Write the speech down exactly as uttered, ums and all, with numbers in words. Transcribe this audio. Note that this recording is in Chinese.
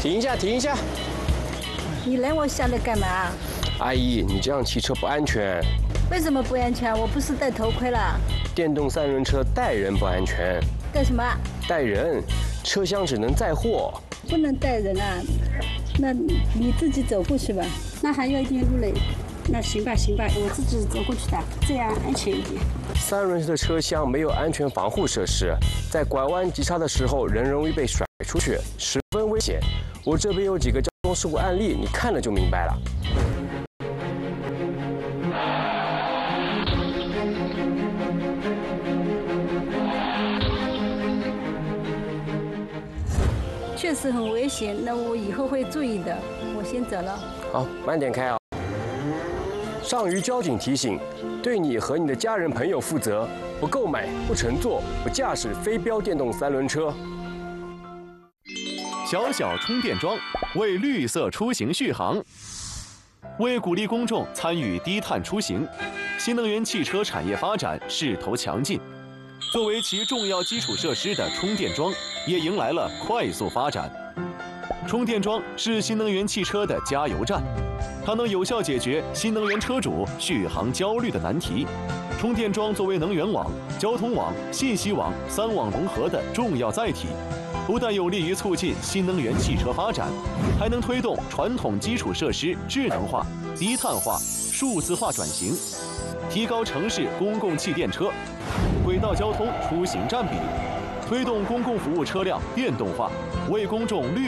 停一下，停一下！ 你拦我下来干嘛？ 阿姨，你这样骑车不安全。 为什么不安全？我不是戴头盔了。 电动三轮车带人不安全。 带什么？ 带人，车厢只能载货。 不能带人啊？那你自己走过去吧。 那还有一点路嘞。那行吧，行吧，我自己走过去的，这样安全一点。 三轮车的车厢没有安全防护设施，在拐弯急刹的时候，人容易被甩出去，十分危险。我这边有几个交通事故案例，你看了就明白了。 确实很危险，那我以后会注意的。我先走了。 好，慢点开啊。上虞交警提醒：对你和你的家人朋友负责，不购买、不乘坐、不驾驶非标电动三轮车。 小小充电桩为绿色出行续航。为鼓励公众参与低碳出行，新能源汽车产业发展势头强劲。作为其重要基础设施的充电桩，也迎来了快速发展。充电桩是新能源汽车的加油站，它能有效解决新能源车主续航焦虑的难题。充电桩作为能源网、交通网、信息网三网融合的重要载体，不但有利于促进新能源汽车发展，还能推动传统基础设施智能化、低碳化、数字化转型，提高城市公共汽电车、轨道交通出行占比，推动公共服务车辆电动化，为公众绿